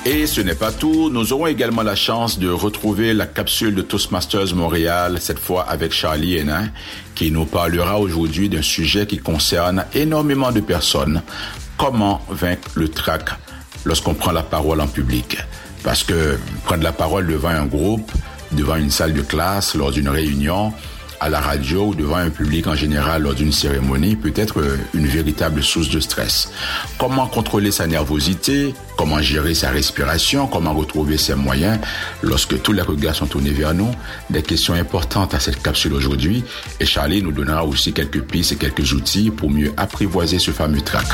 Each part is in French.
Et ce n'est pas tout, nous aurons également la chance de retrouver la capsule de Toastmasters Montréal, cette fois avec Charlie Hénin, qui nous parlera aujourd'hui d'un sujet qui concerne énormément de personnes. Comment vaincre le trac lorsqu'on prend la parole en public? Parce que prendre la parole devant un groupe, devant une salle de classe, lors d'une réunion, à la radio ou devant un public en général lors d'une cérémonie peut être une véritable source de stress. Comment contrôler sa nervosité? Comment gérer sa respiration? Comment retrouver ses moyens lorsque tous les regards sont tournés vers nous? Des questions importantes à cette capsule aujourd'hui et Charlie nous donnera aussi quelques pistes et quelques outils pour mieux apprivoiser ce fameux trac.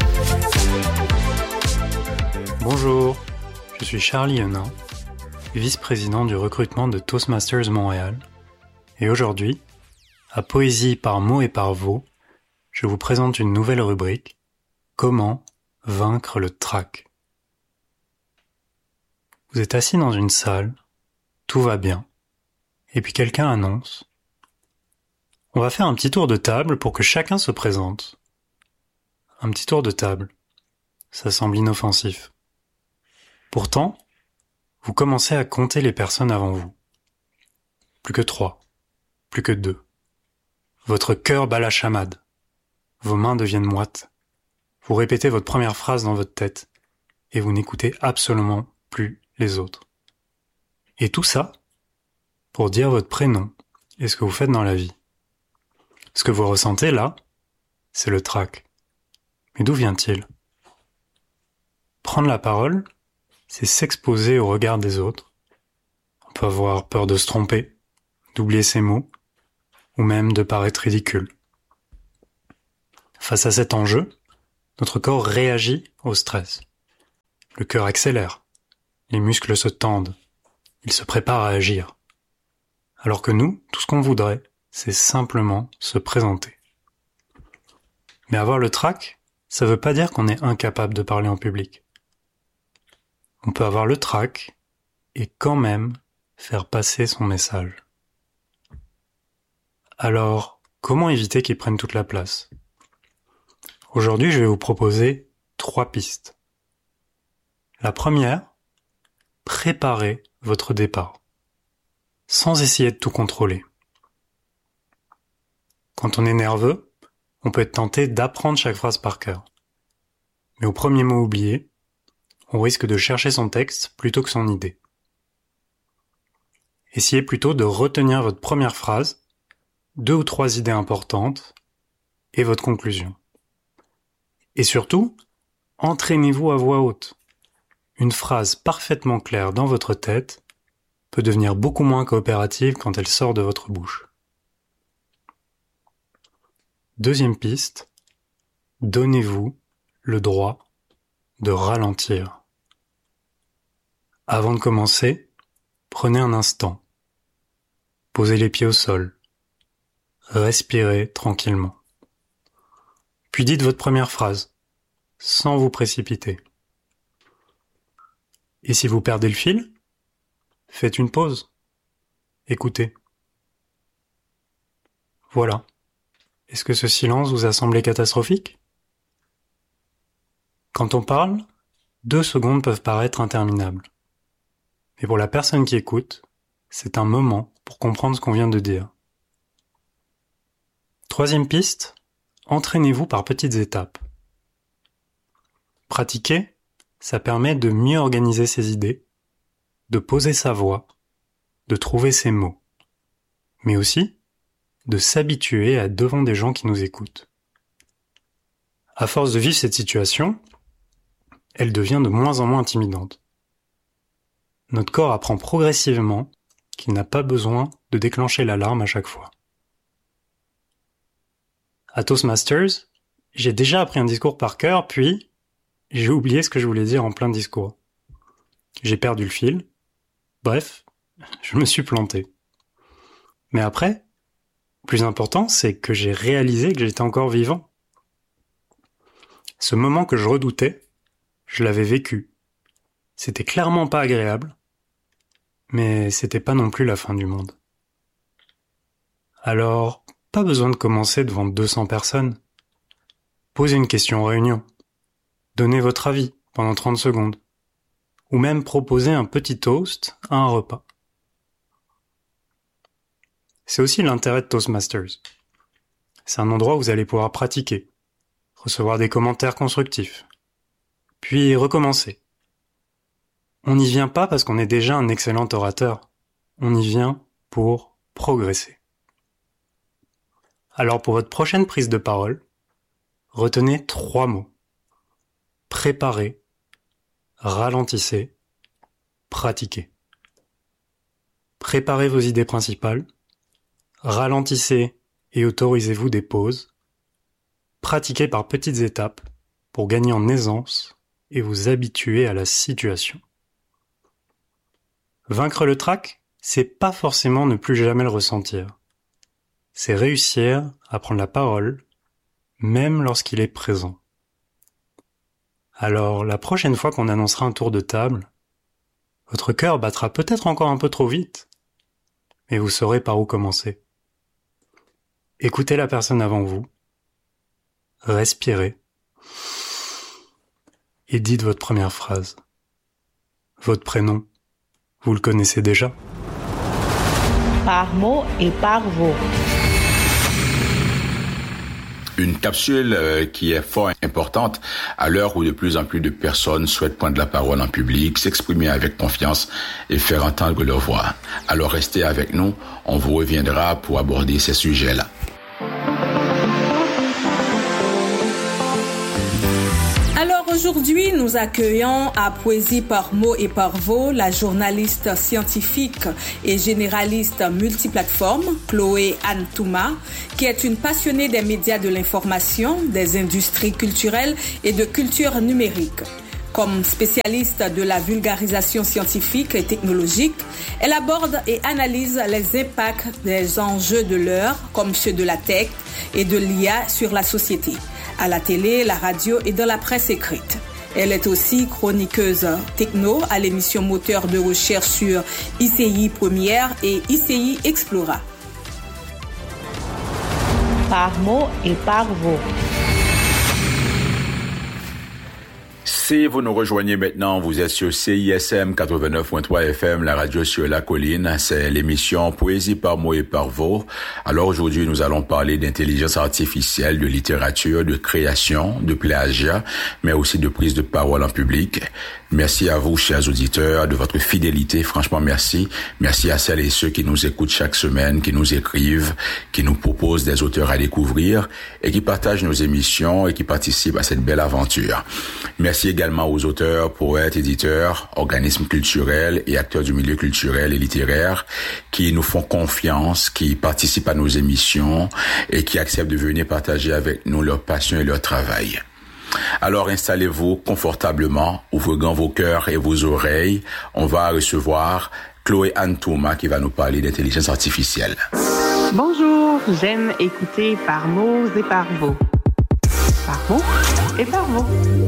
Bonjour, je suis Charlie Hénin, vice-président du recrutement de Toastmasters Montréal. Et aujourd'hui, à Poésie par mots et par vos, je vous présente une nouvelle rubrique, Comment vaincre le trac. Vous êtes assis dans une salle, tout va bien, et puis quelqu'un annonce « On va faire un petit tour de table pour que chacun se présente. » Un petit tour de table, ça semble inoffensif. Pourtant, vous commencez à compter les personnes avant vous. Plus que 3. Plus que 2. Votre cœur bat la chamade. Vos mains deviennent moites. Vous répétez votre première phrase dans votre tête et vous n'écoutez absolument plus les autres. Et tout ça pour dire votre prénom et ce que vous faites dans la vie. Ce que vous ressentez là, c'est le trac. Mais d'où vient-il? Prendre la parole, c'est s'exposer au regard des autres. On peut avoir peur de se tromper, d'oublier ses mots, ou même de paraître ridicule. Face à cet enjeu, notre corps réagit au stress. Le cœur accélère, les muscles se tendent, il se prépare à agir. Alors que nous, tout ce qu'on voudrait, c'est simplement se présenter. Mais avoir le trac, ça veut pas dire qu'on est incapable de parler en public. On peut avoir le trac et quand même faire passer son message. Alors, comment éviter qu'ils prennent toute la place? Aujourd'hui, je vais vous proposer 3 pistes. La première, préparez votre départ, sans essayer de tout contrôler. Quand on est nerveux, on peut être tenté d'apprendre chaque phrase par cœur. Mais au premier mot oublié, on risque de chercher son texte plutôt que son idée. Essayez plutôt de retenir votre première phrase, 2 ou 3 idées importantes et votre conclusion. Et surtout, entraînez-vous à voix haute. Une phrase parfaitement claire dans votre tête peut devenir beaucoup moins coopérative quand elle sort de votre bouche. Deuxième piste, donnez-vous le droit de ralentir. Avant de commencer, prenez un instant. Posez les pieds au sol. Respirez tranquillement. Puis dites votre première phrase, sans vous précipiter. Et si vous perdez le fil, faites une pause. Écoutez. Voilà. Est-ce que ce silence vous a semblé catastrophique? Quand on parle, 2 secondes peuvent paraître interminables. Mais pour la personne qui écoute, c'est un moment pour comprendre ce qu'on vient de dire. Troisième piste, entraînez-vous par petites étapes. Pratiquer, ça permet de mieux organiser ses idées, de poser sa voix, de trouver ses mots, mais aussi de s'habituer à être devant des gens qui nous écoutent. À force de vivre cette situation, elle devient de moins en moins intimidante. Notre corps apprend progressivement qu'il n'a pas besoin de déclencher l'alarme à chaque fois. À Toastmasters, j'ai déjà appris un discours par cœur, puis j'ai oublié ce que je voulais dire en plein discours. J'ai perdu le fil. Bref, je me suis planté. Mais après, plus important, c'est que j'ai réalisé que j'étais encore vivant. Ce moment que je redoutais, je l'avais vécu. C'était clairement pas agréable, mais c'était pas non plus la fin du monde. Alors, pas besoin de commencer devant 200 personnes. Posez une question en réunion. Donnez votre avis pendant 30 secondes. ou même proposer un petit toast à un repas. C'est aussi l'intérêt de Toastmasters. C'est un endroit où vous allez pouvoir pratiquer, recevoir des commentaires constructifs, puis recommencer. On n'y vient pas parce qu'on est déjà un excellent orateur, on y vient pour progresser. Alors pour votre prochaine prise de parole, retenez 3 mots. Préparez, ralentissez, pratiquez. Préparez vos idées principales, ralentissez et autorisez-vous des pauses. Pratiquez par petites étapes pour gagner en aisance et vous habituer à la situation. Vaincre le trac, c'est pas forcément ne plus jamais le ressentir. C'est réussir à prendre la parole, même lorsqu'il est présent. Alors, la prochaine fois qu'on annoncera un tour de table, votre cœur battra peut-être encore un peu trop vite, mais vous saurez par où commencer. Écoutez la personne avant vous, respirez, et dites votre première phrase. Votre prénom, vous le connaissez déjà? Par mots et par vous. Une capsule qui est fort importante à l'heure où de plus en plus de personnes souhaitent prendre la parole en public, s'exprimer avec confiance et faire entendre leur voix. Alors restez avec nous, on vous reviendra pour aborder ces sujets-là. Alors aujourd'hui, nous accueillons à Poésie par mots et par vous la journaliste scientifique et généraliste multiplateforme, Chloé Anne Touma, qui est une passionnée des médias de l'information, des industries culturelles et de culture numérique. Comme spécialiste de la vulgarisation scientifique et technologique, elle aborde et analyse les impacts des enjeux de l'heure, comme ceux de la tech et de l'IA sur la société, à la télé, la radio et dans la presse écrite. Elle est aussi chroniqueuse techno à l'émission Moteur de recherche sur ICI Première et ICI Explora. Par mots et par vous. Si vous nous rejoignez maintenant, vous êtes sur CISM 89.3 FM, la radio sur la colline. C'est l'émission Poésie par mots et par vous. Alors aujourd'hui, nous allons parler d'intelligence artificielle, de littérature, de création, de plagiat, mais aussi de prise de parole en public. Merci à vous, chers auditeurs, de votre fidélité. Franchement, merci. Merci à celles et ceux qui nous écoutent chaque semaine, qui nous écrivent, qui nous proposent des auteurs à découvrir et qui partagent nos émissions et qui participent à cette belle aventure. Merci également aux auteurs, poètes, éditeurs, organismes culturels et acteurs du milieu culturel et littéraire qui nous font confiance, qui participent à nos émissions et qui acceptent de venir partager avec nous leur passion et leur travail. Alors installez-vous confortablement, ouvrez grand vos cœurs et vos oreilles. On va recevoir Chloé Anne Touma qui va nous parler d'intelligence artificielle. Bonjour, j'aime écouter par mots et par vous. Par mots et par vous.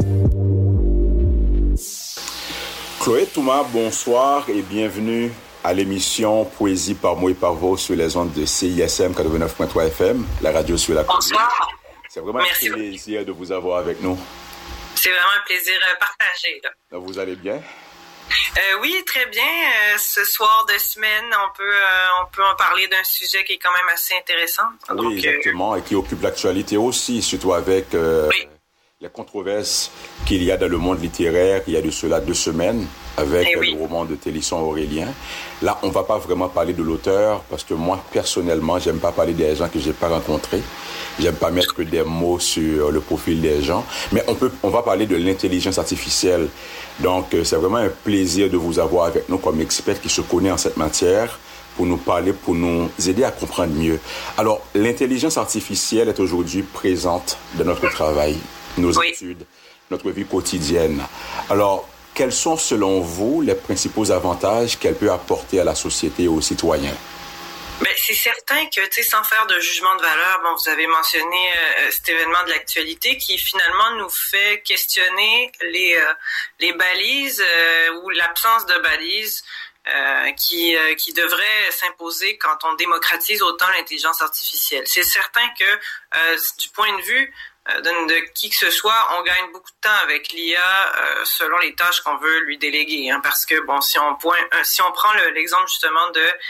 Chloé Touma, bonsoir et bienvenue à l'émission Poésie par mots et par vous sur les ondes de CISM 89.3 FM, la radio sur la colline. Bonsoir. C'est vraiment un plaisir de vous avoir avec nous. C'est vraiment un plaisir partagé. Là. Donc, vous allez bien? Oui, très bien. Ce soir de semaine, on peut en parler d'un sujet qui est quand même assez intéressant. Oui, donc, exactement, et qui occupe l'actualité aussi, surtout avec les controverses qu'il y a dans le monde littéraire. Il y a de cela 2 semaines avec le roman de Télisson Aurélien. Là, on va pas vraiment parler de l'auteur parce que moi, personnellement, j'aime pas parler des gens que j'ai pas rencontrés. J'aime pas mettre des mots sur le profil des gens. Mais on va parler de l'intelligence artificielle. Donc, c'est vraiment un plaisir de vous avoir avec nous comme expert qui se connaît en cette matière pour nous parler, pour nous aider à comprendre mieux. Alors, l'intelligence artificielle est aujourd'hui présente dans notre travail, nos études, notre vie quotidienne. Alors, quels sont, selon vous, les principaux avantages qu'elle peut apporter à la société et aux citoyens? Ben, c'est certain que, sans faire de jugement de valeur, vous avez mentionné cet événement de l'actualité qui finalement nous fait questionner les balises ou l'absence de balises qui devrait s'imposer quand on démocratise autant l'intelligence artificielle. C'est certain que du point de vue de qui que ce soit, on gagne beaucoup de temps avec l'IA selon les tâches qu'on veut lui déléguer. Hein, parce que bon, si on prend l'exemple justement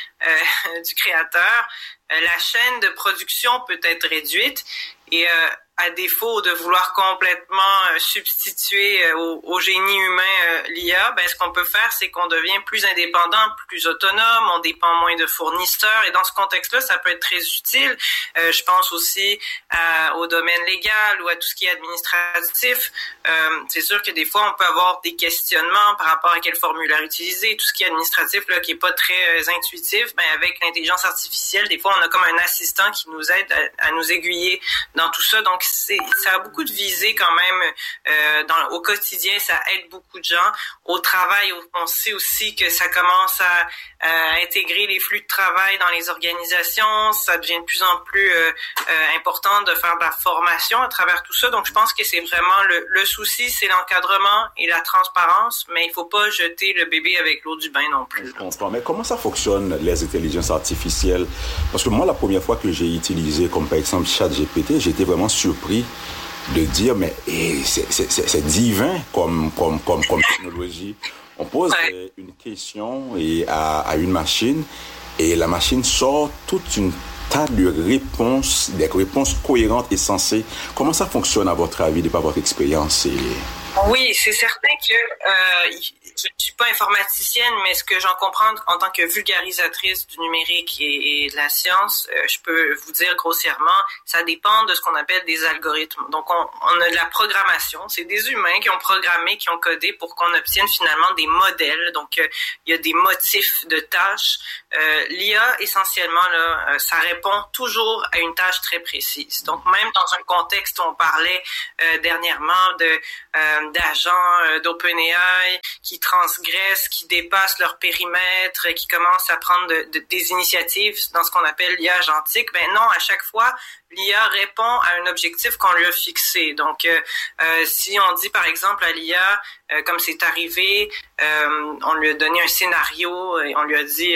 du créateur, la chaîne de production peut être réduite et à défaut de vouloir complètement substituer au génie humain l'IA, ce qu'on peut faire, c'est qu'on devient plus indépendant, plus autonome, on dépend moins de fournisseurs. Et dans ce contexte-là, ça peut être très utile. Je pense aussi au domaine légal ou à tout ce qui est administratif. C'est sûr que des fois, on peut avoir des questionnements par rapport à quel formulaire utiliser. Tout ce qui est administratif, là, qui est pas très intuitif, avec l'intelligence artificielle, des fois, on a comme un assistant qui nous aide à nous aiguiller dans tout ça. Donc, ça a beaucoup de visée quand même au quotidien, ça aide beaucoup de gens. Au travail, on sait aussi que ça commence à intégrer les flux de travail dans les organisations. Ça devient de plus en plus important de faire de la formation à travers tout ça. Donc, je pense que c'est vraiment le souci, c'est l'encadrement et la transparence, mais il faut pas jeter le bébé avec l'eau du bain non plus. Je comprends. Mais comment ça fonctionne, les intelligences artificielles? Parce que moi, la première fois que j'ai utilisé, comme par exemple ChatGPT, j'étais vraiment surpris de dire, mais c'est divin comme technologie. On pose une question à une machine et la machine sort toute une tas de réponses, des réponses cohérentes et sensées. Comment ça fonctionne à votre avis, de par votre expérience? Oui, c'est certain que je ne suis pas informaticienne, mais ce que j'en comprends en tant que vulgarisatrice du numérique et de la science, je peux vous dire grossièrement, ça dépend de ce qu'on appelle des algorithmes. Donc, on a de la programmation. C'est des humains qui ont programmé, qui ont codé pour qu'on obtienne finalement des modèles. Donc, il y a des motifs de tâches. L'IA, essentiellement, là, ça répond toujours à une tâche très précise. Donc, même dans un contexte où on parlait dernièrement d'agents d'OpenAI qui transgressent, qui dépassent leur périmètre, qui commencent à prendre des initiatives dans ce qu'on appelle l'IA agentique, non, à chaque fois, l'IA répond à un objectif qu'on lui a fixé. Donc, si on dit, par exemple, à l'IA, comme c'est arrivé, on lui a donné un scénario et on lui a dit,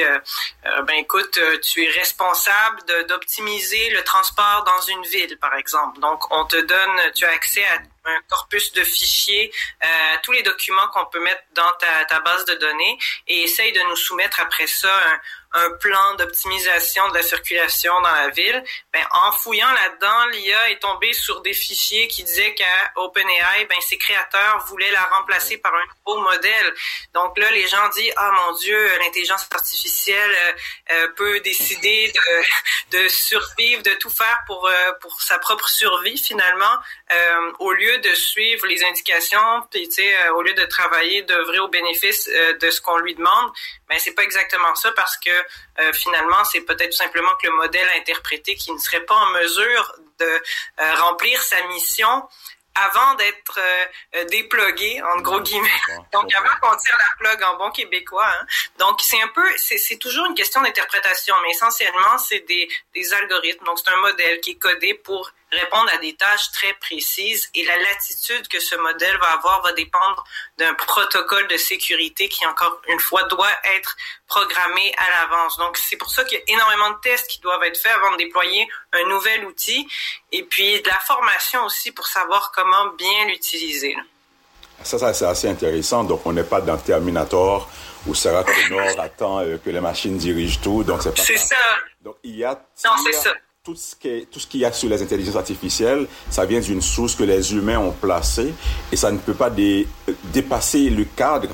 écoute, tu es responsable d'optimiser le transport dans une ville, par exemple. Donc, tu as accès à un corpus de fichiers, tous les documents qu'on peut mettre dans ta base de données et essaye de nous soumettre après ça un plan d'optimisation de la circulation dans la ville. En fouillant là-dedans, l'IA est tombée sur des fichiers qui disaient qu'à OpenAI, ses créateurs voulaient la remplacer par un nouveau modèle. Donc là, les gens disent, mon Dieu, l'intelligence artificielle peut décider de survivre, de tout faire pour sa propre survie finalement, au lieu de suivre les indications, puis au lieu de travailler, d'œuvrer au bénéfice de ce qu'on lui demande. C'est pas exactement ça parce que finalement, c'est peut-être tout simplement que le modèle interprété qui ne serait pas en mesure de remplir sa mission avant d'être déplugué, en gros guillemets. Donc, avant qu'on tire la plug en bon québécois. Hein. Donc, c'est toujours une question d'interprétation, mais essentiellement, c'est des algorithmes. Donc, c'est un modèle qui est codé pour répondre à des tâches très précises et la latitude que ce modèle va avoir va dépendre d'un protocole de sécurité qui, encore une fois, doit être programmé à l'avance. Donc, c'est pour ça qu'il y a énormément de tests qui doivent être faits avant de déployer un nouvel outil et puis de la formation aussi pour savoir comment bien l'utiliser. Ça, c'est assez intéressant. Donc, on n'est pas dans Terminator où Sarah Connor attend que les machines dirigent tout. Donc, c'est ça. Donc, il y a... Non, c'est ça. Tout ce qu'il y a sur les intelligences artificielles, ça vient d'une source que les humains ont placée et ça ne peut pas dépasser le cadre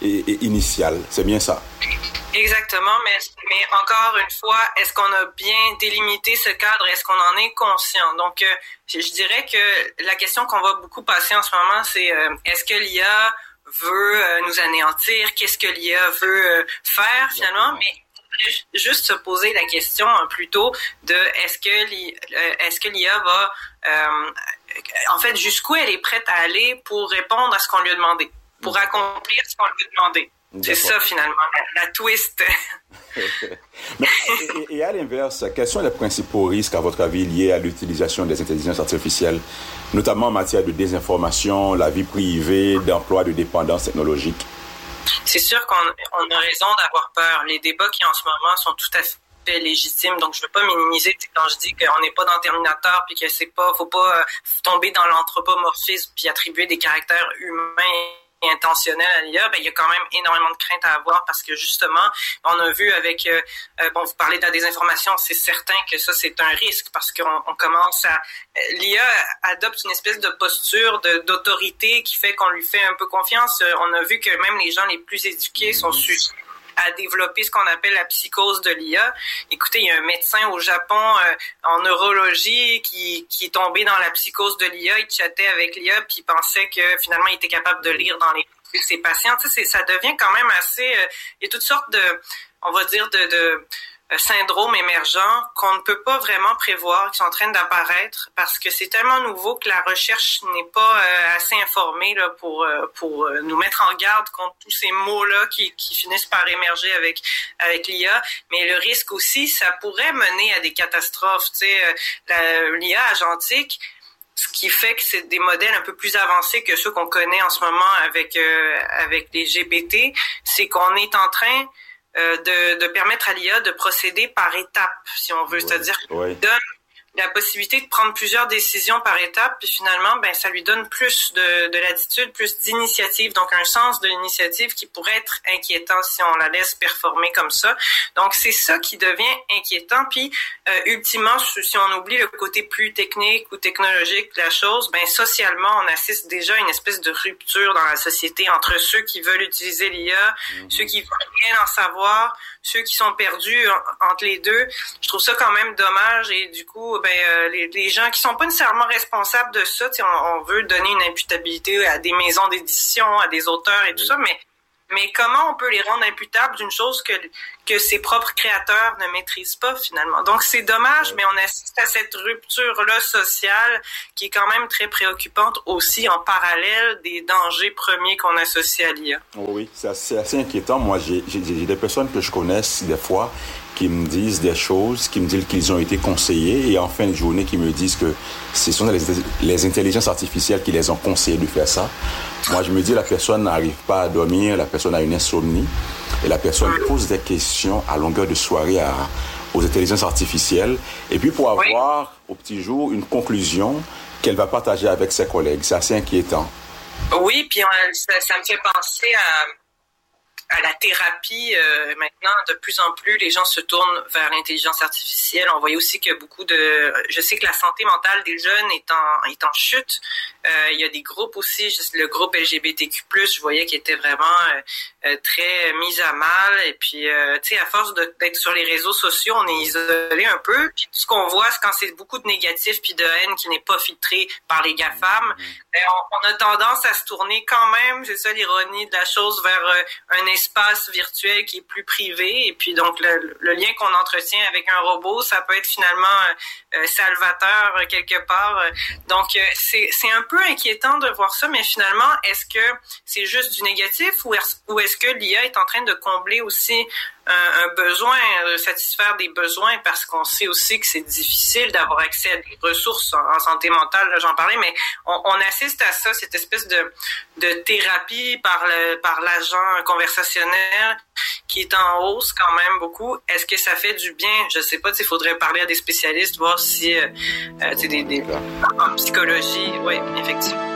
initial. C'est bien ça? Exactement, mais encore une fois, est-ce qu'on a bien délimité ce cadre? Est-ce qu'on en est conscient? Donc, je dirais que la question qu'on va beaucoup passer en ce moment, c'est est-ce que l'IA veut nous anéantir? Qu'est-ce que l'IA veut faire finalement? Mais juste se poser la question plutôt de est-ce que l'IA va en fait jusqu'où elle est prête à aller pour répondre à ce qu'on lui a demandé, pour accomplir ce qu'on lui a demandé. C'est ça finalement la twist. et à l'inverse, quels sont les principaux risques à votre avis liés à l'utilisation des intelligences artificielles, notamment en matière de désinformation, la vie privée, d'emploi, de dépendance technologique? C'est sûr qu'on a raison d'avoir peur. Les débats qui en ce moment sont tout à fait légitime. Donc, je veux pas minimiser quand je dis qu'on n'est pas dans Terminator puis que faut pas tomber dans l'anthropomorphisme puis attribuer des caractères humains et intentionnel à l'IA, il y a quand même énormément de craintes à avoir parce que justement, on a vu avec, vous parlez de la désinformation, c'est certain que ça, c'est un risque parce qu'on commence l'IA adopte une espèce de posture d'autorité qui fait qu'on lui fait un peu confiance. On a vu que même les gens les plus éduqués sont sujets à développer ce qu'on appelle la psychose de l'IA. Écoutez, il y a un médecin au Japon en neurologie qui est tombé dans la psychose de l'IA. Il chattait avec l'IA puis il pensait que finalement il était capable de lire dans les ses patients. Tu sais, ça devient quand même assez... il y a toutes sortes de, on va dire, de syndromes émergents qu'on ne peut pas vraiment prévoir, qui sont en train d'apparaître parce que c'est tellement nouveau que la recherche n'est pas assez informée là, pour nous mettre en garde contre tous ces mots-là qui finissent par émerger avec l'IA. Mais le risque aussi, ça pourrait mener à des catastrophes. Tu sais, l'IA agentique, ce qui fait que c'est des modèles un peu plus avancés que ceux qu'on connaît en ce moment avec les GPT, c'est qu'on est en train de permettre à l'IA de procéder par étapes, si on veut. C'est-à-dire qu'il donne la possibilité de prendre plusieurs décisions par étapes, puis finalement, ça lui donne plus de latitude, plus d'initiative, donc un sens de l'initiative qui pourrait être inquiétant si on la laisse performer comme ça. Donc, c'est ça qui devient inquiétant. Puis, ultimement, si on oublie le côté plus technique ou technologique de la chose, socialement, on assiste déjà à une espèce de rupture dans la société entre ceux qui veulent utiliser l'IA, ceux qui veulent rien en savoir, ceux qui sont perdus entre les deux. Je trouve ça quand même dommage et du coup, les gens qui sont pas nécessairement responsables de ça, on veut donner une imputabilité à des maisons d'édition, à des auteurs et tout ça, mais comment on peut les rendre imputables d'une chose que ses propres créateurs ne maîtrisent pas finalement. Donc c'est dommage, mais on assiste à cette rupture-là sociale qui est quand même très préoccupante aussi en parallèle des dangers premiers qu'on associe à l'IA. Oui, c'est assez inquiétant. Moi, j'ai des personnes que je connaisse des fois qui me disent des choses, qui me disent qu'ils ont été conseillés et en fin de journée qui me disent que ce sont les intelligences artificielles qui les ont conseillé de faire ça. Moi, je me dis la personne n'arrive pas à dormir, la personne a une insomnie et la personne pose des questions à longueur de soirée aux intelligences artificielles et puis pour avoir au petit jour une conclusion qu'elle va partager avec ses collègues. C'est assez inquiétant. Oui, puis ça me fait penser à la thérapie. Maintenant, de plus en plus, les gens se tournent vers l'intelligence artificielle. On voit aussi que je sais que la santé mentale des jeunes est en chute. Il y a des groupes aussi, le groupe LGBTQ+, je voyais qu'il était vraiment très mis à mal. Et puis, tu sais, à force d'être sur les réseaux sociaux, on est isolé un peu. Puis, tout ce qu'on voit, c'est quand c'est beaucoup de négatifs puis de haine qui n'est pas filtré par les GAFAM. On a tendance à se tourner quand même, c'est ça l'ironie de la chose, vers un espace virtuel qui est plus privé. Et puis, donc, le lien qu'on entretient avec un robot, ça peut être finalement salvateur quelque part. Donc, c'est un peu inquiétant de voir ça, mais finalement, est-ce que c'est juste du négatif ou est-ce que l'IA est en train de combler aussi un besoin, satisfaire des besoins, parce qu'on sait aussi que c'est difficile d'avoir accès à des ressources en santé mentale, là, j'en parlais, mais on assiste à ça, cette espèce de thérapie par l'agent conversationnel qui est en hausse quand même beaucoup. Est-ce que ça fait du bien? Je sais pas, il faudrait parler à des spécialistes, voir si en psychologie, oui, effectivement.